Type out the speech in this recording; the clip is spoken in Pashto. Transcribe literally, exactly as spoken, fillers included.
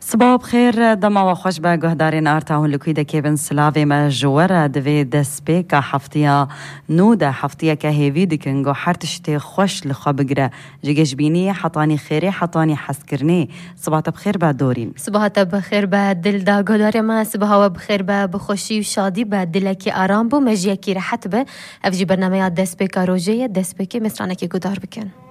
صباح بخير دما وخوش با گهدارین آرتاون لکویده که بن سلاوی ما جوره دوی دست بی که حفتیا نوده حفتیا که هیوی دکنگو حرتشتی خوش لخوا بگره جگش بینی حطانی خیری حطانی حس کرنی. صباح بخیر با دورین. صباح بخیر با دل دا گهدار ما صباح بخیر با بخوشی و شادی با دل کی آرام بو مجیه کی راحت به افجی برنامه دست بی که روزه دست بی که مصرانه کی گدار بکن.